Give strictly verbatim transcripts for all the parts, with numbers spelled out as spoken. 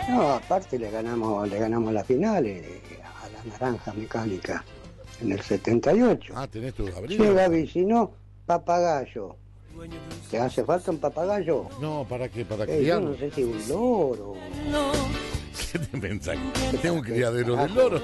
No, aparte le ganamos, le ganamos la final eh, a la Naranja Mecánica en el setenta y ocho. Ah, tenés tu Gabriel. Sí, Gaby, si no, papagayo. ¿Te hace falta un papagayo? No, ¿para qué? ¿Para Eh, yo no sé si un loro. ¿Qué te pensás? ¿Que tengo un criadero de loro?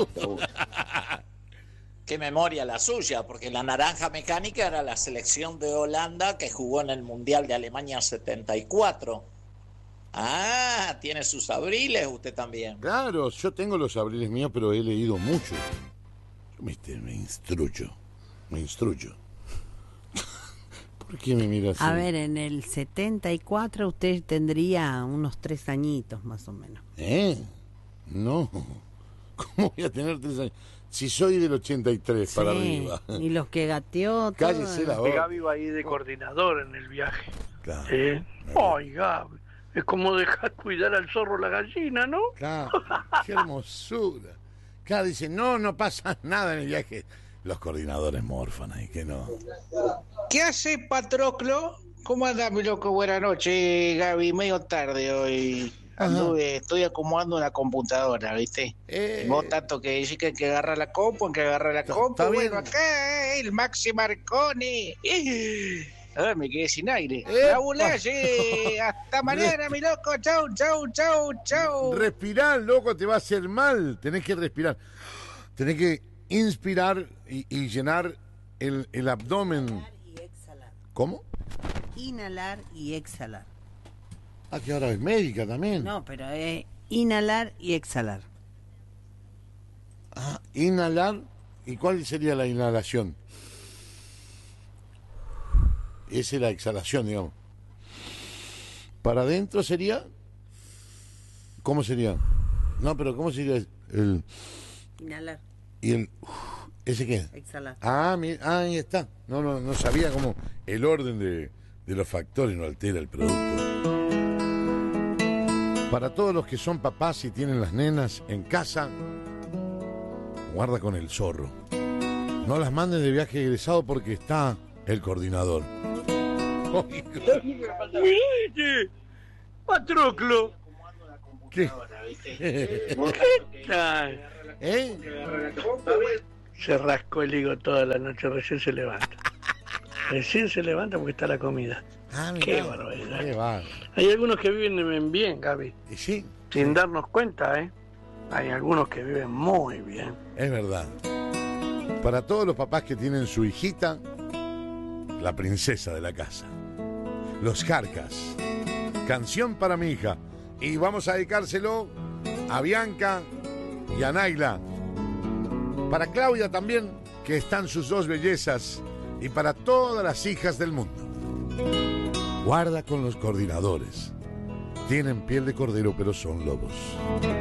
Qué memoria la suya, porque la Naranja Mecánica era la selección de Holanda que jugó en el Mundial de Alemania setenta y cuatro. Ah, tiene sus abriles usted también. Claro, yo tengo los abriles míos, pero he leído mucho. Yo me, me instruyo, me instruyo. ¿Por qué me mira así? A ver, en el setenta y cuatro usted tendría unos tres añitos más o menos. ¿Eh? No. ¿Cómo voy a tener tres años? Si soy del ochenta y tres, sí, para arriba. Y los que gateó... Cállese la boca. Gaby va ahí de coordinador en el viaje. Claro. ¿Sí? Ay, Gaby. Es como dejar cuidar al zorro la gallina, ¿no? Claro. Qué hermosura. Claro, dice, no, no pasa nada en el viaje. Los coordinadores morfan ahí, que no. ¿Qué hace, Patroclo? ¿Cómo anda, mi loco? Buenas noches, Gaby. Medio tarde hoy. Anduve, estoy acomodando una computadora, ¿viste? Eh, Vos tanto que decís que hay que agarrar la compu, hay que agarrar la compu. Bueno, acá el Maxi Marconi. A ver, me quedé sin aire. Raúl Aye, hasta mañana, mi loco. Chau, chau, chau, chau. Respirar, loco, te va a hacer mal. Tenés que respirar. Tenés que inspirar y, y llenar el, el abdomen. Inhalar y exhalar. ¿Cómo? Inhalar y exhalar. Ah, que ahora es médica también. No, pero es inhalar y exhalar. Ah, inhalar. ¿Y cuál sería la inhalación? Esa es la exhalación, digamos. Para adentro sería... ¿Cómo sería? No, pero ¿cómo sería el... Inhalar. ¿Y el... ¿Ese qué? Exhalar. Ah, mira, ah, ahí está. No, no, no sabía cómo el orden de, de los factores no altera el producto. Para todos los que son papás y tienen las nenas en casa, guarda con el zorro. No las mandes de viaje egresado porque está el coordinador. Patroclo. ¿Qué? ¿Qué tal? ¿Eh? Se rascó el higo toda la noche, recién se levanta. Recién se levanta porque está la comida. Ah, mirá, qué barbaridad. Qué bar... Hay algunos que viven bien, Gaby. ¿Y sí? Sin sí. darnos cuenta, ¿eh? Hay algunos que viven muy bien. Es verdad. Para todos los papás que tienen su hijita, la princesa de la casa. Los Jarcas. Canción para mi hija. Y vamos a dedicárselo a Bianca y a Naila. Para Claudia también, que están sus dos bellezas. Y para todas las hijas del mundo. Guarda con los coordinadores. Tienen piel de cordero, pero son lobos.